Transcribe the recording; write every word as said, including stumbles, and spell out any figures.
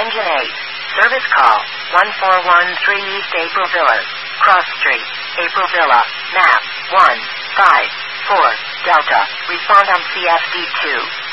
Engine eight. Service call. one four one three East April Villas. Cross Street. April Villa. Map. one five four Delta. Respond on C F D two.